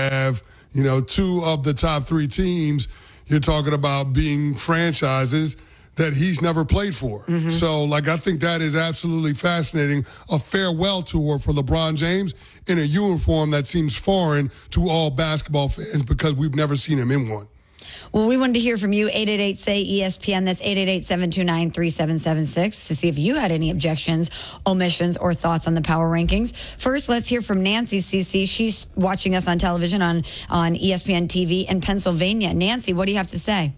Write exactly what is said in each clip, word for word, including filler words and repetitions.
have, you know, two of the top three teams. You're talking about being franchises that he's never played for. Mm-hmm. So, like, I think that is absolutely fascinating. A farewell tour for LeBron James in a uniform that seems foreign to all basketball fans because we've never seen him in one. Well, we wanted to hear from you, eight eight eight, S A Y, E S P N. That's eight eight eight, seven two nine, three seven seven six to see if you had any objections, omissions, or thoughts on the power rankings. First, let's hear from Nancy, C C. She's watching us on television on, on E S P N T V in Pennsylvania. Nancy, what do you have to say?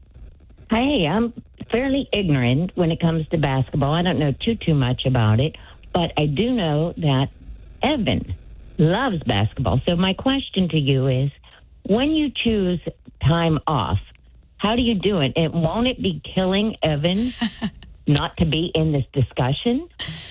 Hey, I'm fairly ignorant when it comes to basketball. I don't know too, too much about it, but I do know that Evan loves basketball. So my question to you is, when you choose time off, how do you do it? And won't it be killing Evan not to be in this discussion?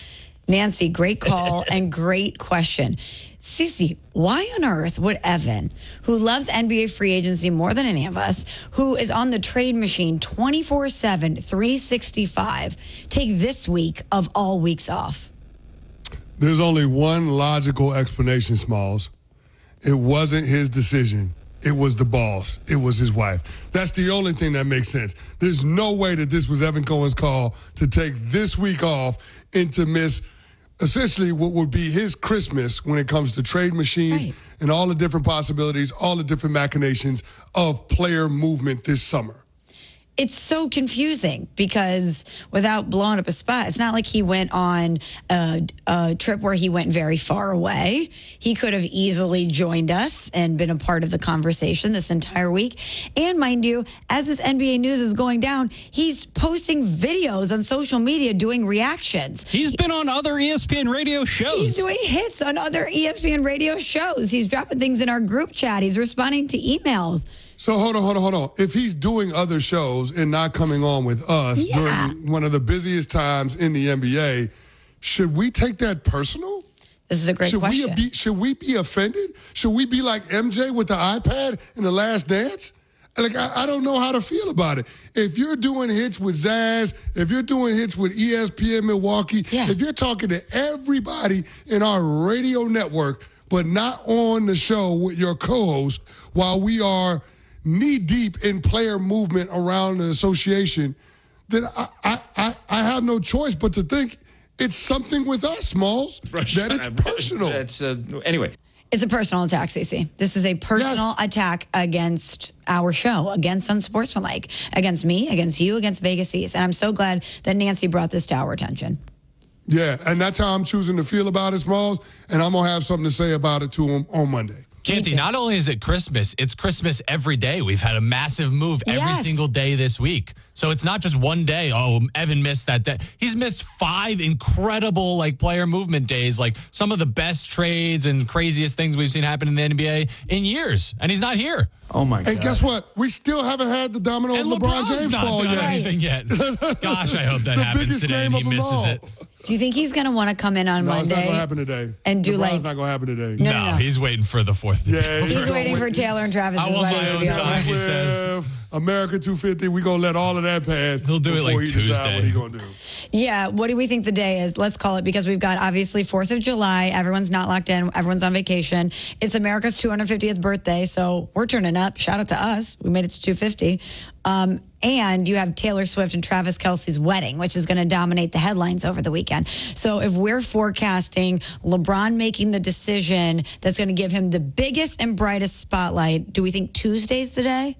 Nancy, great call and great question. Cece, why on earth would Evan, who loves N B A free agency more than any of us, who is on the trade machine twenty-four seven, three sixty-five, take this week of all weeks off? There's only one logical explanation, Smalls. It wasn't his decision. It was the boss. It was his wife. That's the only thing that makes sense. There's no way that this was Evan Cohen's call to take this week off and to miss essentially what would be his Christmas when it comes to trade machines right. and all the different possibilities, all the different machinations of player movement this summer. It's so confusing because without blowing up a spot, it's not like he went on a, a trip where he went very far away. He could have easily joined us and been a part of the conversation this entire week. And mind you, as this N B A news is going down, he's posting videos on social media doing reactions. He's been on other E S P N radio shows. He's doing hits on other E S P N radio shows. He's dropping things in our group chat. He's responding to emails. So hold on, hold on, hold on. If he's doing other shows and not coming on with us yeah. during one of the busiest times in the N B A, should we take that personal? This is a great should question. We be, should we be offended? Should we be like M J with the iPad in The Last Dance? Like, I, I don't know how to feel about it. If you're doing hits with Zaz, if you're doing hits with E S P N Milwaukee, yeah. if you're talking to everybody in our radio network, but not on the show with your co-host while we are knee-deep in player movement around the association, then I, I, I, I have no choice but to think it's something with us, Smalls, that it's personal. That's, uh, anyway. It's a personal attack, Cece. This is a personal yes. attack against our show, against Unsportsmanlike, against me, against you, against Vegas East. And I'm so glad that Nancy brought this to our attention. Yeah, and that's how I'm choosing to feel about it, Smalls, and I'm going to have something to say about it to him on Monday. Canty, not only is it Christmas, it's Christmas every day. We've had a massive move every yes. single day this week. So it's not just one day. Oh, Evan missed that day. He's missed five incredible like player movement days, like some of the best trades and craziest things we've seen happen in the N B A in years. And he's not here. Oh, my God. And guess what? We still haven't had the domino of And LeBron LeBron's James not fall done yet. anything yet. Gosh, I hope that The happens biggest today name and he of them misses all. it. Do you think he's going to want to come in on No, Monday? it's not going to happen today. And do LeBron's like, not going to happen today. No, No, no, no. he's waiting for the fourth. To Yeah, He's waiting for Taylor and Travis's I want my wedding to own be time. over. He says. With America two fifty, we're going to let all of that pass. He'll do it before like he decide Tuesday. What he going to do. Yeah, what do we think the day is? Let's call it, because we've got obviously fourth of July. Everyone's not locked in. Everyone's on vacation. It's America's two hundred fiftieth birthday, so we're turning up. Shout out to us. We made it to two fifty. Um, and you have Taylor Swift and Travis Kelce's wedding, which is going to dominate the headlines over the weekend. So if we're forecasting LeBron making the decision that's going to give him the biggest and brightest spotlight, do we think Tuesday's the day?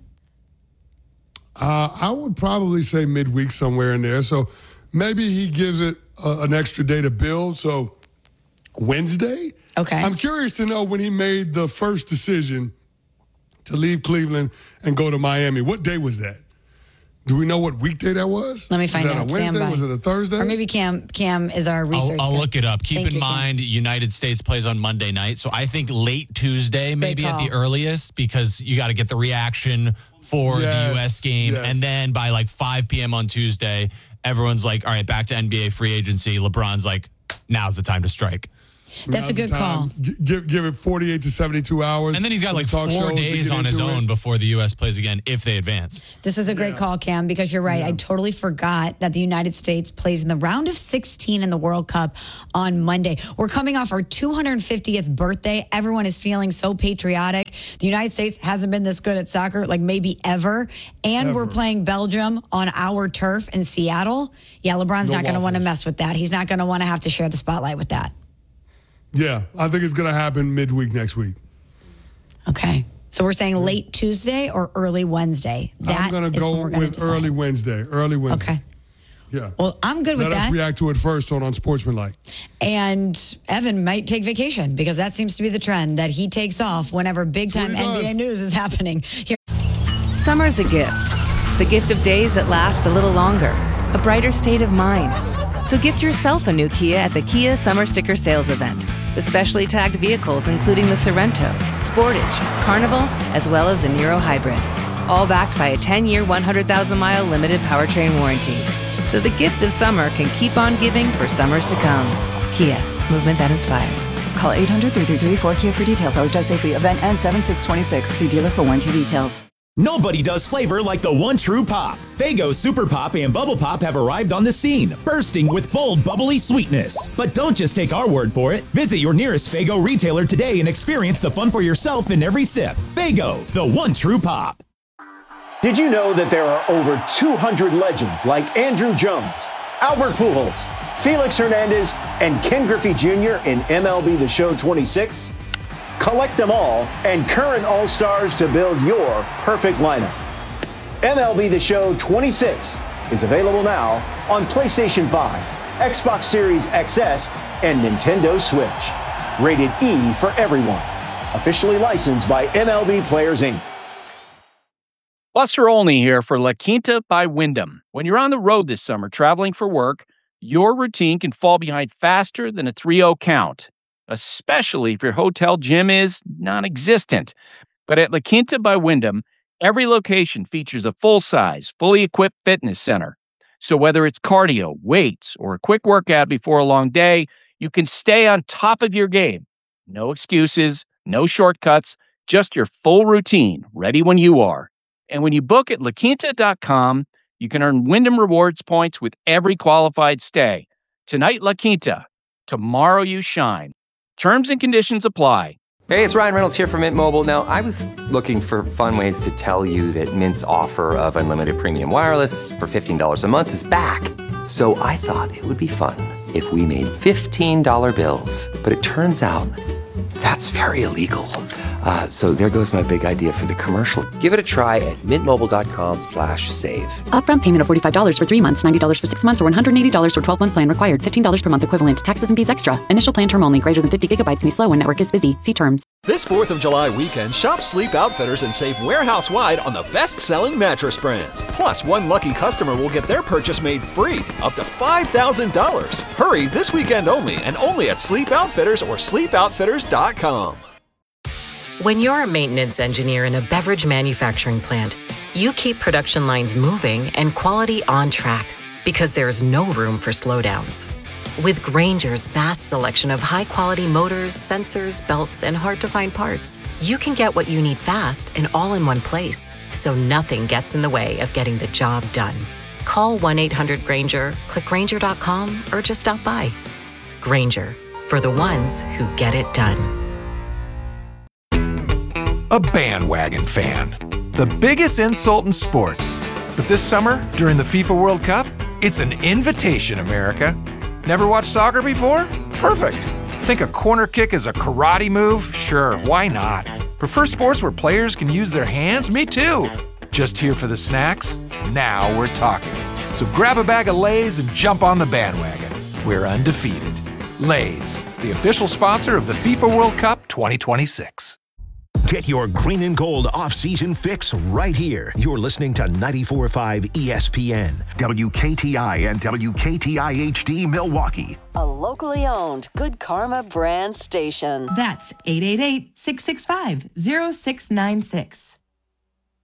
Uh, I would probably say midweek somewhere in there. So maybe he gives it uh, an extra day to build. So Wednesday? Okay. I'm curious to know when he made the first decision to leave Cleveland and go to Miami. What day was that? Do we know what weekday that was? Let me find was that out. a Wednesday? Stand by. Was it a Thursday? Or maybe Cam Cam is our research I'll, I'll guy. look it up. Keep Thank in you, Cam. mind, United States plays on Monday night. So I think late Tuesday, maybe at call. the earliest, because you got to get the reaction for Yes, the U S game. yes. And then by like five p.m. on Tuesday, everyone's like, all right, back to N B A free agency. LeBron's like, now's the time to strike. That's a good call. G- give give it forty-eight to seventy-two hours. And then he's got like Talk four shows to days get on his into own it. before the U S plays again if they advance. This is a great Yeah. call, Cam, because you're right. I totally forgot that the United States plays in the round of sixteen in the World Cup on Monday. We're coming off our two hundred fiftieth birthday. Everyone is feeling so patriotic. The United States hasn't been this good at soccer, like maybe ever. And Ever. we're playing Belgium on our turf in Seattle. Yeah, LeBron's No not going to want to waffles. mess with that. He's not going to want to have to share the spotlight with that. Yeah, I think it's going to happen midweek next week. Okay. So we're saying late Tuesday or early Wednesday. That I'm going to is when go we're gonna with decide. early Wednesday. Early Wednesday. Okay. Yeah. Well, I'm good with Let that. us react to it first on Unsportsmanlike. And Evan might take vacation because that seems to be the trend that he takes off whenever big time That's what N he B A does. news is happening. Here. Summer's a gift. The gift of days that last a little longer. A brighter state of mind. So gift yourself a new Kia at the Kia Summer Sticker Sales Event. With specially tagged vehicles including the Sorrento, Sportage, Carnival, as well as the Niro Hybrid. All backed by a ten-year, one hundred thousand mile limited powertrain warranty. So the gift of summer can keep on giving for summers to come. Kia, movement that inspires. Call eight hundred, three three three, four K I A for details. Always drive safely. Event ends seven six twenty-six. See dealer for warranty details. Nobody does flavor like the one true pop. Faygo Super Pop and Bubble Pop have arrived on the scene, bursting with bold, bubbly sweetness. But don't just take our word for it. Visit your nearest Faygo retailer today and experience the fun for yourself in every sip. Faygo, the one true pop. Did you know that there are over two hundred legends like Andrew Jones, Albert Pujols, Felix Hernandez, and Ken Griffey Junior in M L B The Show twenty-six? Collect them all and current All-Stars to build your perfect lineup. M L B The Show twenty-six is available now on PlayStation five, Xbox Series X S, and Nintendo Switch. Rated E for everyone. Officially licensed by M L B Players, Incorporated. Buster Olney here for La Quinta by Wyndham. When you're on the road this summer traveling for work, your routine can fall behind faster than a three oh count, especially if your hotel gym is non-existent. But at La Quinta by Wyndham, every location features a full-size, fully equipped fitness center. So whether it's cardio, weights, or a quick workout before a long day, you can stay on top of your game. No excuses, no shortcuts, just your full routine, ready when you are. And when you book at la quinta dot com, you can earn Wyndham Rewards points with every qualified stay. Tonight, La Quinta. Tomorrow, you shine. Terms and conditions apply. Hey, it's Ryan Reynolds here from Mint Mobile. Now, I was looking for fun ways to tell you that Mint's offer of unlimited premium wireless for fifteen dollars a month is back. So I thought it would be fun if we made fifteen dollar bills. But it turns out that's very illegal. Uh, so there goes my big idea for the commercial. Give it a try at mintmobile.com slash save. Upfront payment of forty-five dollars for three months, ninety dollars for six months, or one hundred eighty dollars for twelve-month plan required. fifteen dollars per month equivalent. Taxes and fees extra. Initial plan term only. Greater than fifty gigabytes may slow when network is busy. See terms. This fourth of July weekend, shop Sleep Outfitters and save warehouse-wide on the best-selling mattress brands. Plus, one lucky customer will get their purchase made free, up to five thousand dollars. Hurry this weekend only, and only at Sleep Outfitters or sleep outfitters dot com. When you're a maintenance engineer in a beverage manufacturing plant, you keep production lines moving and quality on track because there's no room for slowdowns. With Grainger's vast selection of high-quality motors, sensors, belts, and hard-to-find parts, you can get what you need fast and all in one place, so nothing gets in the way of getting the job done. Call one eight hundred Grainger, click Grainger dot com, or just stop by. Grainger, for the ones who get it done. A bandwagon fan. The biggest insult in sports. But this summer, during the FIFA World Cup, it's an invitation, America. Never watched soccer before? Perfect. Think a corner kick is a karate move? Sure, why not? Prefer sports where players can use their hands? Me too. Just here for the snacks? Now we're talking. So grab a bag of Lay's and jump on the bandwagon. We're undefeated. Lay's, the official sponsor of the FIFA World Cup twenty twenty-six. Get your green and gold off-season fix right here. You're listening to ninety-four point five E S P N, W K T I and W K T I H D Milwaukee. A locally owned Good Karma brand station. That's eight eight eight, six six five, zero six nine six.